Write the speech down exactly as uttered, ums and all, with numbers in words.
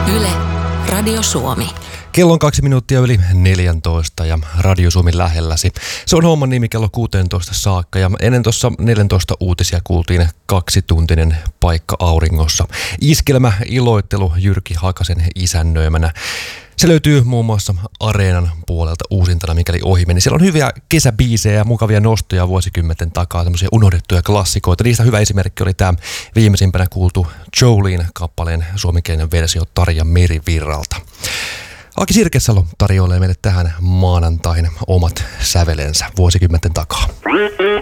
Yle, Radio Suomi. Kello on kaksi minuuttia yli neljäntoista ja Radio Suomi lähelläsi. Se on homman nimi kello kuusitoista saakka ja ennen tuossa neljäntoista uutisia kuultiin kaksituntinen paikka auringossa. Iskelmä iloittelu Jyrki Hakasen isännöimänä. Se löytyy muun muassa Areenan puolelta uusintana, mikäli ohi meni. Siellä on hyviä kesäbiisejä ja mukavia nostoja vuosikymmenten takaa, semmoisia unohdettuja klassikoita. Niistä hyvä esimerkki oli tämä viimeisimpänä kuultu Jolene-kappaleen suomenkielinen versio Tarja Merivirralta. Aki Sirkesalo tarjoilee meille tähän maanantaihin omat sävelensä vuosikymmenten takaa.